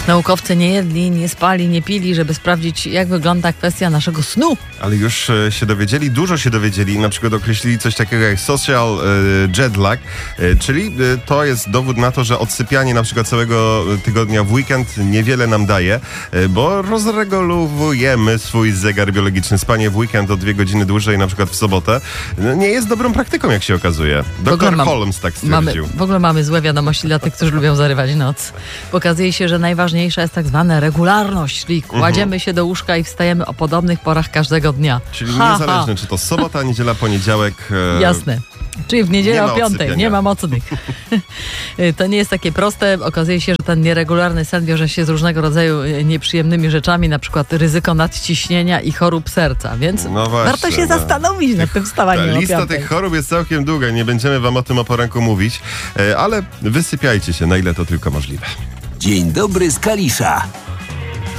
Naukowcy nie jedli, nie spali, nie pili, żeby sprawdzić, jak wygląda kwestia naszego snu. Ale już się dowiedzieli, dużo się dowiedzieli, na przykład określili coś takiego jak social jet lag, czyli to jest dowód na to, że odsypianie na przykład całego tygodnia w weekend niewiele nam daje, bo rozregulowujemy swój zegar biologiczny. Spanie w weekend o 2 godziny dłużej, na przykład w sobotę, nie jest dobrą praktyką, jak się okazuje. Dr Holmes tak stwierdził. W ogóle mamy złe wiadomości dla tych, którzy lubią zarywać noc. Okazuje się, że najważniejsza jest tak zwana regularność, czyli kładziemy się do łóżka i wstajemy o podobnych porach każdego dnia. Czyli niezależnie, czy to sobota, niedziela, poniedziałek. Jasne. Czyli w niedzielę o 5:00, nie ma mocnych. To nie jest takie proste. Okazuje się, że ten nieregularny sen wiąże się z różnego rodzaju nieprzyjemnymi rzeczami, na przykład ryzyko nadciśnienia i chorób serca, więc warto się zastanowić nad tym wstawaniem o 5:00. Lista tych chorób jest całkiem długa, nie będziemy wam o tym o poranku mówić, ale wysypiajcie się, na ile to tylko możliwe. Dzień dobry z Kalisza.